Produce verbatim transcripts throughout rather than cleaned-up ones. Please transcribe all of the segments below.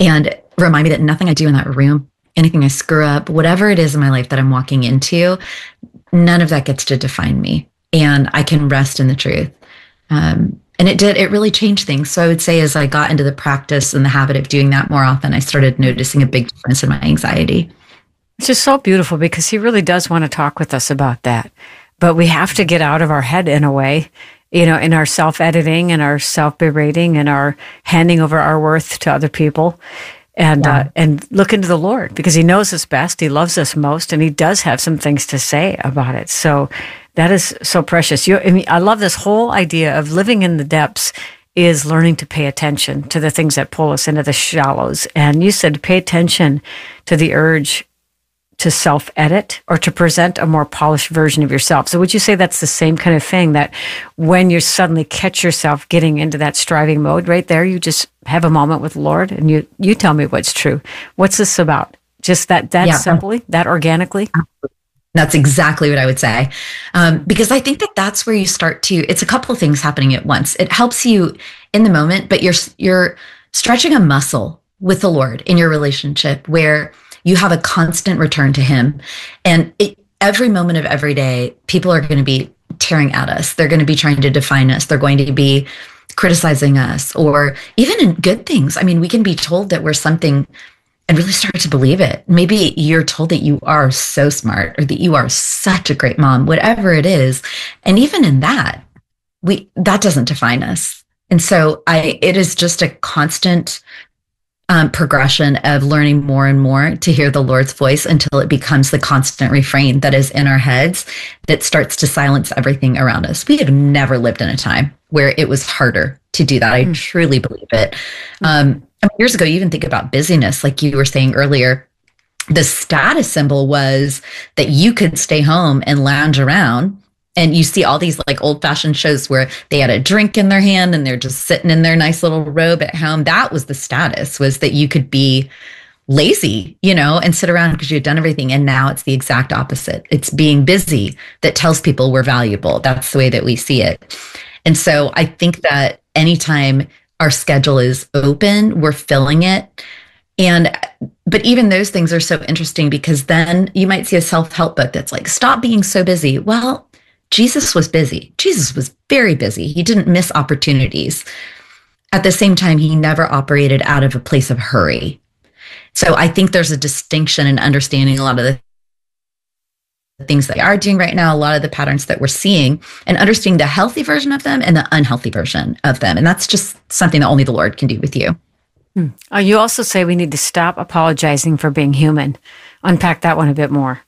and remind me that nothing I do in that room, anything I screw up, whatever it is in my life that I'm walking into, none of that gets to define me. And I can rest in the truth. Um, and it did, it really changed things. So I would say as I got into the practice and the habit of doing that more often, I started noticing a big difference in my anxiety. It's just so beautiful because he really does want to talk with us about that. But we have to get out of our head in a way, you know, in our self-editing and our self-berating and our handing over our worth to other people. And yeah. uh, and look into the Lord because he knows us best. He loves us most, and he does have some things to say about it. So that is so precious. You, I mean, I love this whole idea of living in the depths is learning to pay attention to the things that pull us into the shallows. And you said pay attention to the urge to self-edit or to present a more polished version of yourself. So would you say that's the same kind of thing, that when you suddenly catch yourself getting into that striving mode right there, you just have a moment with the Lord and you, you tell me what's true. What's this about? Just that, that yeah. simply, that organically? That's exactly what I would say. Um, because I think that that's where you start to, it's a couple of things happening at once. It helps you in the moment, but you're, you're stretching a muscle with the Lord in your relationship where you have a constant return to him. And it, every moment of every day, people are going to be tearing at us. They're going to be trying to define us. They're going to be criticizing us, or even in good things. I mean, we can be told that we're something and really start to believe it. Maybe you're told that you are so smart or that you are such a great mom, whatever it is. And even in that, we, that doesn't define us. And so I, it is just a constant Um, progression of learning more and more to hear the Lord's voice until it becomes the constant refrain that is in our heads that starts to silence everything around us. We have never lived in a time where it was harder to do that. I mm. truly believe it. Um, years ago, you even think about busyness, like you were saying earlier, the status symbol was that you could stay home and lounge around. And you see all these like old fashioned shows where they had a drink in their hand and they're just sitting in their nice little robe at home. That was the status, was that you could be lazy, you know, and sit around because you'd done everything. And now it's the exact opposite. It's being busy that tells people we're valuable. That's the way that we see it. And so I think that anytime our schedule is open, we're filling it. And, but even those things are so interesting because then you might see a self-help book that's like, stop being so busy. Well, Jesus was busy. Jesus was very busy. He didn't miss opportunities. At the same time, he never operated out of a place of hurry. So I think there's a distinction in understanding a lot of the things that we are doing right now, a lot of the patterns that we're seeing, and understanding the healthy version of them and the unhealthy version of them. And that's just something that only the Lord can do with you. Hmm. Uh, you also say we need to stop apologizing for being human. Unpack that one a bit more.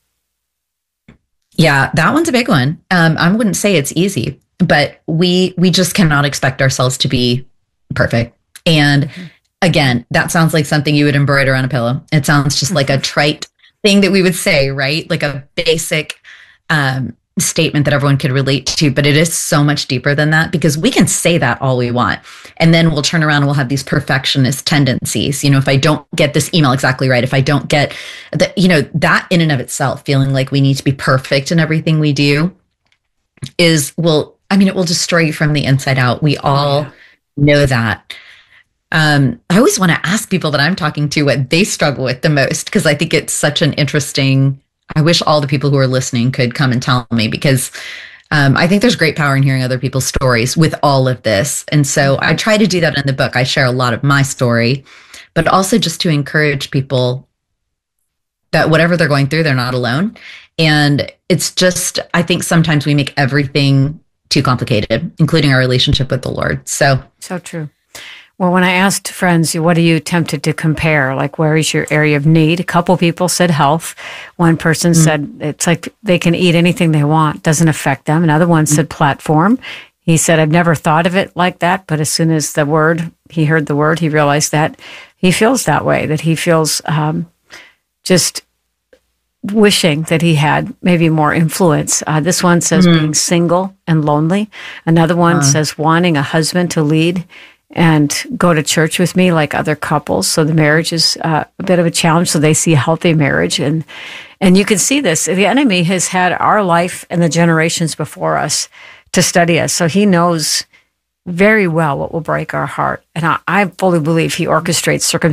Yeah, that one's a big one. Um, I wouldn't say it's easy, but we we just cannot expect ourselves to be perfect. And again, that sounds like something you would embroider on a pillow. It sounds just like a trite thing that we would say, right? Like a basic um, statement that everyone could relate to, but it is so much deeper than that because we can say that all we want. And then we'll turn around and we'll have these perfectionist tendencies. You know, if I don't get this email exactly right, if I don't get that, you know, that in and of itself, feeling like we need to be perfect in everything we do is, will, I mean, it will destroy you from the inside out. We all yeah. know that. Um, I always want to ask people that I'm talking to what they struggle with the most, because I think it's such an interesting, I wish all the people who are listening could come and tell me, because um, I think there's great power in hearing other people's stories with all of this. And so I try to do that in the book. I share a lot of my story, but also just to encourage people that whatever they're going through, they're not alone. And it's just, I think sometimes we make everything too complicated, including our relationship with the Lord. So, so true. Well, when I asked friends, what are you tempted to compare? Like, where is your area of need? A couple people said health. One person mm-hmm. said it's like they can eat anything they want, doesn't affect them. Another one mm-hmm. said platform. He said, I've never thought of it like that, but as soon as the word, he heard the word, he realized that he feels that way, that he feels um, just wishing that he had maybe more influence. Uh, this one says mm-hmm. being single and lonely. Another one uh. says wanting a husband to lead and go to church with me like other couples. So the marriage is uh, a bit of a challenge. So they see a healthy marriage. And and you can see this. The enemy has had our life and the generations before us to study us. So he knows very well what will break our heart. And I, I fully believe he orchestrates circumstances